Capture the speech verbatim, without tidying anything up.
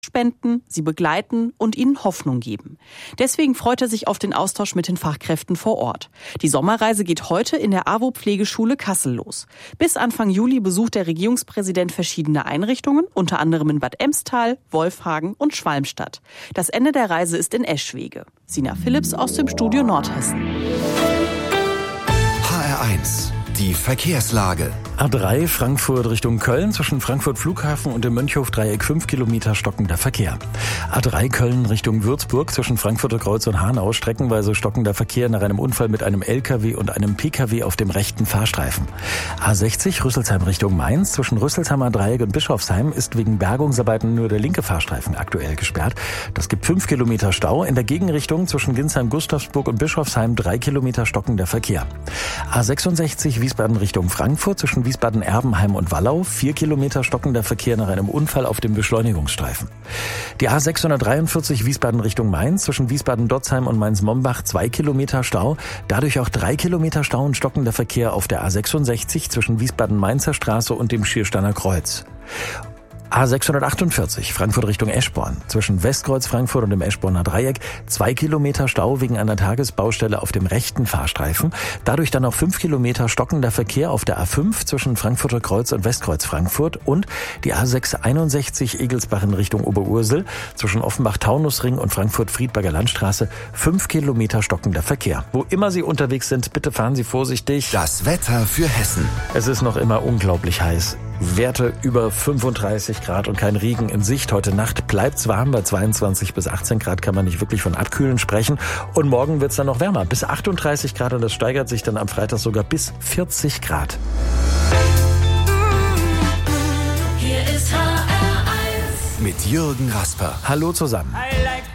spenden, sie begleiten und ihnen Hoffnung geben. Deswegen freut er sich auf den Austausch mit den Fachkräften vor Ort. Die Sommerreise geht heute in der A W O-Pflegeschule Kassel los. Bis Anfang Juli besucht der Regierungspräsident verschiedene Einrichtungen, unter anderem in Bad Emstal, Wolfhagen und Schwalmstadt. Das Ende der Reise ist in Eschwege. Sina Philipps aus dem Studio Nordhessen. H R eins, die Verkehrslage. A drei Frankfurt Richtung Köln, zwischen Frankfurt Flughafen und dem Mönchhof-Dreieck fünf Kilometer stockender Verkehr. A drei Köln Richtung Würzburg, zwischen Frankfurter Kreuz und Hanau streckenweise stockender Verkehr nach einem Unfall mit einem L K W und einem P K W auf dem rechten Fahrstreifen. A sechzig Rüsselsheim Richtung Mainz, zwischen Rüsselsheimer Dreieck und Bischofsheim ist wegen Bergungsarbeiten nur der linke Fahrstreifen aktuell gesperrt. Das gibt fünf Kilometer Stau. In der Gegenrichtung zwischen Ginsheim-Gustavsburg und Bischofsheim drei Kilometer stockender Verkehr. A sechsundsechzig Wiesbaden Richtung Frankfurt, zwischen Wiesbaden-Erbenheim und Wallau, vier Kilometer stockender Verkehr nach einem Unfall auf dem Beschleunigungsstreifen. Die A sechshundertdreiundvierzig Wiesbaden Richtung Mainz, zwischen Wiesbaden-Dotzheim und Mainz-Mombach zwei Kilometer Stau, dadurch auch drei Kilometer Stau und stockender Verkehr auf der A sechsundsechzig zwischen Wiesbaden-Mainzer Straße und dem Schiersteiner Kreuz. A sechshundertachtundvierzig Frankfurt Richtung Eschborn, zwischen Westkreuz Frankfurt und dem Eschborner Dreieck zwei Kilometer Stau wegen einer Tagesbaustelle auf dem rechten Fahrstreifen, dadurch dann auch fünf Kilometer stockender Verkehr auf der A fünf zwischen Frankfurter Kreuz und Westkreuz Frankfurt und die A sechshunderteinundsechzig Egelsbach in Richtung Oberursel, zwischen Offenbach-Taunusring und Frankfurt-Friedberger Landstraße fünf Kilometer stockender Verkehr. Wo immer Sie unterwegs sind, bitte fahren Sie vorsichtig. Das Wetter für Hessen. Es ist noch immer unglaublich heiß. Werte über fünfunddreißig Grad und kein Regen in Sicht. Heute Nacht bleibt's warm, bei zweiundzwanzig bis achtzehn Grad kann man nicht wirklich von Abkühlen sprechen. Und morgen wird's dann noch wärmer, bis achtunddreißig Grad, und das steigert sich dann am Freitag sogar bis vierzig Grad. Hier ist H R eins mit Jürgen Rasper. Hallo zusammen.